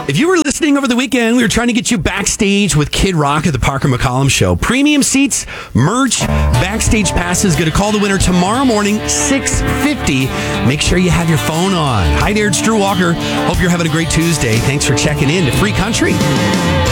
If you were listening over the weekend, we were trying to get you backstage with Kid Rock at the Parker McCollum Show. Premium seats, merch, backstage passes. Going to call the winner tomorrow morning, 6:50. Make sure you have your phone on. Hi there, it's Drew Walker. Hope you're having a great Tuesday. Thanks for checking in to Free Country.